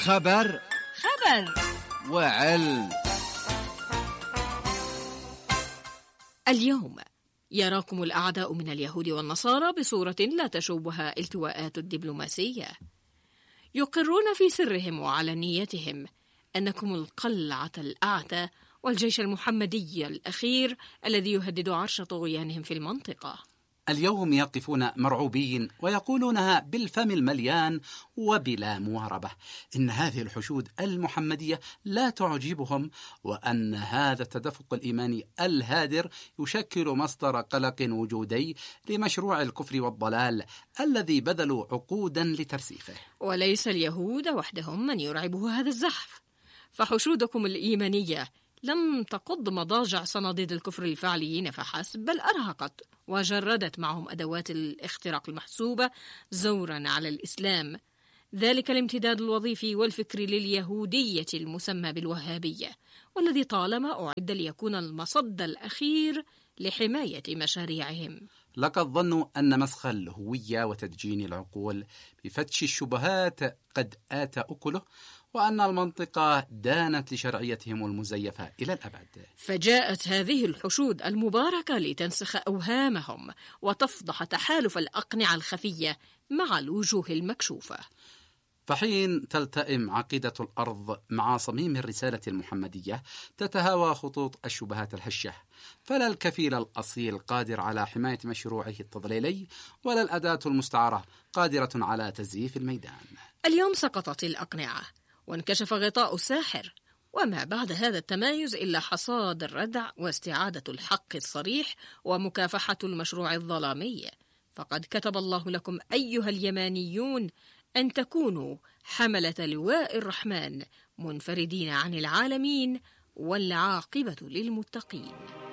خبر وعلم. اليوم يراكم الأعداء من اليهود والنصارى بصورة لا تشوبها التواءات الدبلوماسية. يقرون في سرهم وعلنيتهم أنكم القلعة الأعتى والجيش المحمدي الأخير الذي يهدد عرش طغيانهم في المنطقة. اليوم يقفون مرعوبين ويقولونها بالفم المليان وبلا مواربة إن هذه الحشود المحمدية لا تعجبهم، وأن هذا التدفق الإيماني الهادر يشكل مصدر قلق وجودي لمشروع الكفر والضلال الذي بذلوا عقودا لترسيخه. وليس اليهود وحدهم من يرعبه هذا الزحف، فحشودكم الإيمانية لم تقض مضاجع صناديد الكفر الفعليين فحسب، بل أرهقت وجردت معهم أدوات الاختراق المحسوبة زورا على الإسلام، ذلك الامتداد الوظيفي والفكري لليهودية المسمى بالوهابية، والذي طالما أعد ليكون المصد الأخير لحماية مشاريعهم. لقد ظنوا أن مسخ الهوية وتدجين العقول بفتش الشبهات قد آتى أكله، وأن المنطقة دانت لشرعيتهم المزيفة إلى الأبد. فجاءت هذه الحشود المباركة لتنسخ أوهامهم وتفضح تحالف الأقنعة الخفية مع الوجوه المكشوفة. فحين تلتئم عقيدة الأرض مع صميم الرسالة المحمدية تتهاوى خطوط الشبهات الهشة، فلا الكفيل الأصيل قادر على حماية مشروعه التضليلي، ولا الأداة المستعارة قادرة على تزييف الميدان. اليوم سقطت الأقنعة وانكشف غطاء الساحر، وما بعد هذا التمايز إلا حصاد الردع واستعادة الحق الصريح ومكافحة المشروع الظلامي. فقد كتب الله لكم أيها اليمانيون أن تكونوا حملة لواء الرحمن منفردين عن العالمين، والعاقبة للمتقين.